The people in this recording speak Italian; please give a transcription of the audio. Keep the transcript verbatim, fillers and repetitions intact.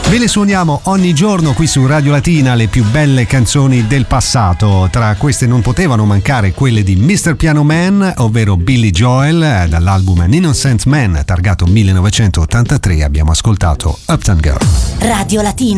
Ve le suoniamo ogni giorno qui su Radio Latina, le più belle canzoni del passato. Tra queste non potevano mancare quelle di mister Piano Man, ovvero Billy Joel. Dall'album An Innocent Man, targato millenovecentottantatré, abbiamo ascoltato Uptown Girl. Radio Latina.